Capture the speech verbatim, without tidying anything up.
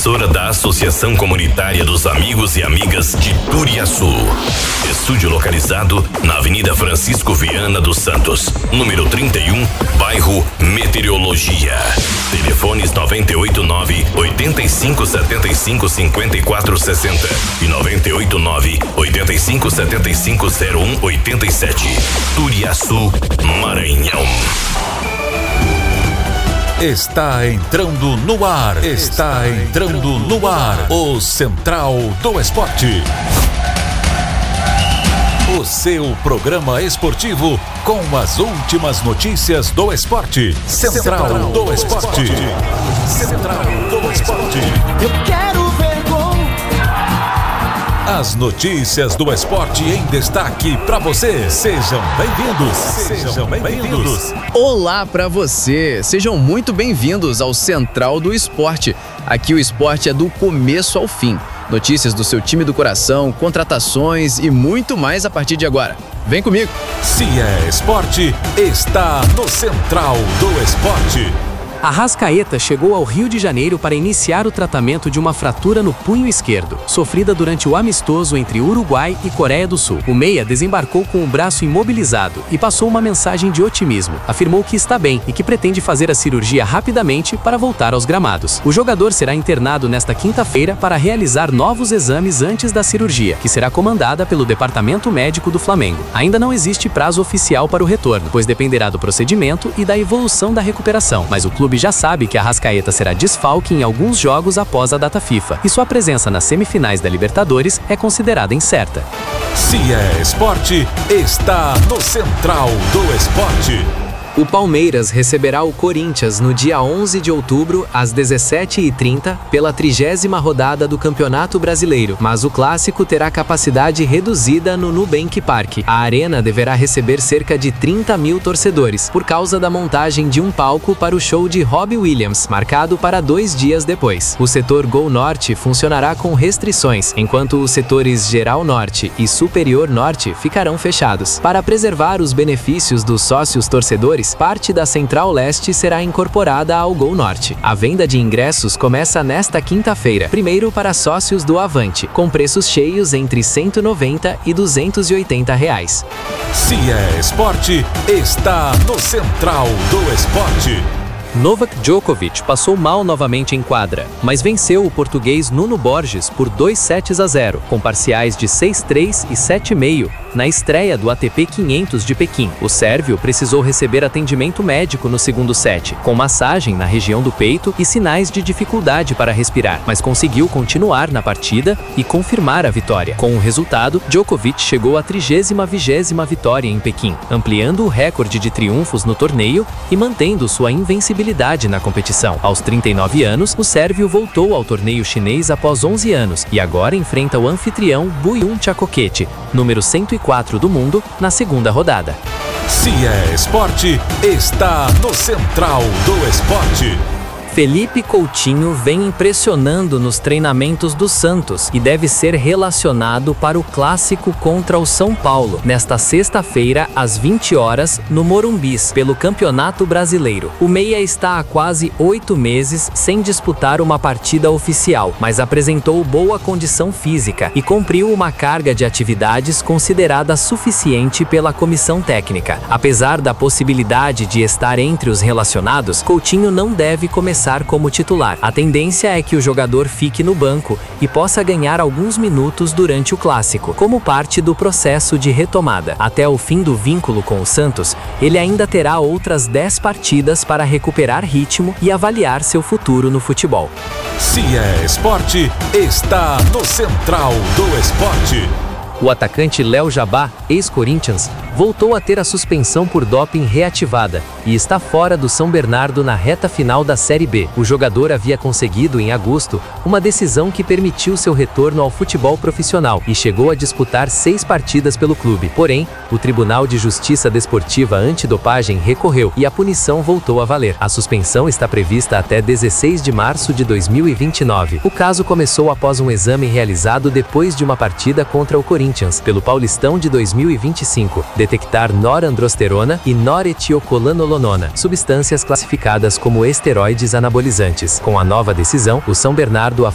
emissora da Associação Comunitária dos Amigos e Amigas de Turiaçu. Estúdio localizado na Avenida Francisco Viana dos Santos, número trinta e um, bairro Meteorologia. Telefones noventa e oito nove, oitenta e cinco, setenta e cinco, cinquenta e quatro sessenta e noventa e oito nove, oitenta e cinco, setenta e cinco, zero um, oitenta e sete. Turiaçu, Maranhão. Está entrando no ar, está entrando no ar, o Central do Esporte. O seu programa esportivo com as últimas notícias do esporte. Central do Esporte. Central do Esporte. Eu quero ver gol. As notícias do esporte em destaque para você. Sejam bem-vindos. Sejam bem-vindos. Olá para você. Sejam muito bem-vindos ao Central do Esporte. Aqui o esporte é do começo ao fim. Notícias do seu time do coração, contratações e muito mais a partir de agora. Vem comigo. Se é esporte, está no Central do Esporte. Arrascaeta chegou ao Rio de Janeiro para iniciar o tratamento de uma fratura no punho esquerdo, sofrida durante o amistoso entre Uruguai e Coreia do Sul. O meia desembarcou com o braço imobilizado e passou uma mensagem de otimismo. Afirmou que está bem e que pretende fazer a cirurgia rapidamente para voltar aos gramados. O jogador será internado nesta quinta-feira para realizar novos exames antes da cirurgia, que será comandada pelo Departamento Médico do Flamengo. Ainda não existe prazo oficial para o retorno, pois dependerá do procedimento e da evolução da recuperação, mas o clube já sabe que Arrascaeta será desfalque em alguns jogos após a data FIFA, e sua presença nas semifinais da Libertadores é considerada incerta. Se é esporte, está no Central do Esporte. O Palmeiras receberá o Corinthians no dia onze de outubro, às dezessete e trinta, pela trigésima rodada do Campeonato Brasileiro, mas o clássico terá capacidade reduzida no Nubank Park. A arena deverá receber cerca de trinta mil torcedores, por causa da montagem de um palco para o show de Robbie Williams, marcado para dois dias depois. O setor Gol Norte funcionará com restrições, enquanto os setores Geral Norte e Superior Norte ficarão fechados. Para preservar os benefícios dos sócios torcedores, parte da Central Leste será incorporada ao Gol Norte. A venda de ingressos começa nesta quinta-feira, primeiro para sócios do Avante, com preços cheios entre cento e noventa e duzentos e oitenta reais. Se é esporte, está no Central do Esporte. Novak Djokovic passou mal novamente em quadra, mas venceu o português Nuno Borges por dois sets a zero, com parciais de seis a três e sete a cinco, na estreia do A T P quinhentos de Pequim. O sérvio precisou receber atendimento médico no segundo set, com massagem na região do peito e sinais de dificuldade para respirar, mas conseguiu continuar na partida e confirmar a vitória. Com o resultado, Djokovic chegou à trigésima vigésima vitória em Pequim, ampliando o recorde de triunfos no torneio e mantendo sua invencibilidade na competição. Aos trinta e nove anos, o sérvio voltou ao torneio chinês após onze anos e agora enfrenta o anfitrião Buyun Chakoket, número cento e quatro do mundo, na segunda rodada. Se é esporte, está no Central do Esporte. Felipe Coutinho vem impressionando nos treinamentos do Santos e deve ser relacionado para o clássico contra o São Paulo, nesta sexta-feira, às vinte horas, no Morumbis, pelo Campeonato Brasileiro. O meia está há quase oito meses sem disputar uma partida oficial, mas apresentou boa condição física e cumpriu uma carga de atividades considerada suficiente pela comissão técnica. Apesar da possibilidade de estar entre os relacionados, Coutinho não deve começar como titular. A tendência é que o jogador fique no banco e possa ganhar alguns minutos durante o clássico, como parte do processo de retomada. Até o fim do vínculo com o Santos, ele ainda terá outras dez partidas para recuperar ritmo e avaliar seu futuro no futebol. Se é esporte, está no Central do Esporte. O atacante Léo Jabá, ex-Corinthians, voltou a ter a suspensão por doping reativada e está fora do São Bernardo na reta final da Série B. O jogador havia conseguido, em agosto, uma decisão que permitiu seu retorno ao futebol profissional e chegou a disputar seis partidas pelo clube. Porém, o Tribunal de Justiça Desportiva Antidopagem recorreu e a punição voltou a valer. A suspensão está prevista até dezesseis de março de dois mil e vinte e nove. O caso começou após um exame realizado depois de uma partida contra o Corinthians pelo Paulistão de dois mil e vinte e cinco, detectar norandrosterona e noretiocolanolonona, substâncias classificadas como esteroides anabolizantes. Com a nova decisão, o São Bernardo